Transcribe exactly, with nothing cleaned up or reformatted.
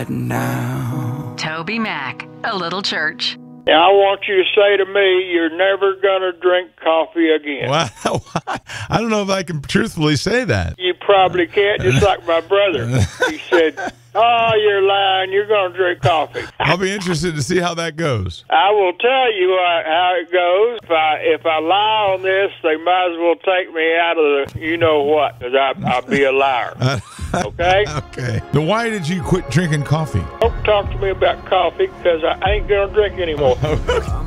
right now. Toby Mac, A Little Church. Now, I want you to say to me, you're never going to drink coffee again. Wow. I don't know if I can truthfully say that. You probably can't, just like my brother. He said, oh, you're lying. You're going to drink coffee. I'll be interested to see how that goes. I will tell you uh, how it goes. If I if I lie on this, they might as well take me out of the you-know-what, because I'll be a liar. Okay? Okay. Then why did you quit drinking coffee? Don't talk to me about coffee, because I ain't going to drink anymore.